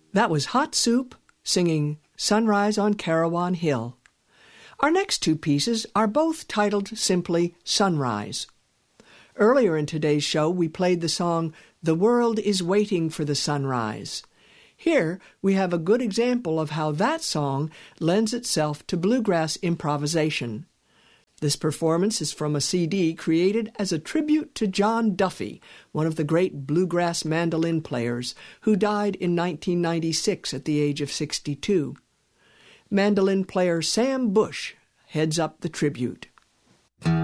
That was Hot Soup singing Sunrise on Carawan Hill. Our next two pieces are both titled simply Sunrise. Earlier in today's show, we played the song The World is Waiting for the Sunrise. Here, we have a good example of how that song lends itself to bluegrass improvisation. This performance is from a CD created as a tribute to John Duffy, one of the great bluegrass mandolin players, who died in 1996 at the age of 62. Mandolin player Sam Bush heads up the tribute.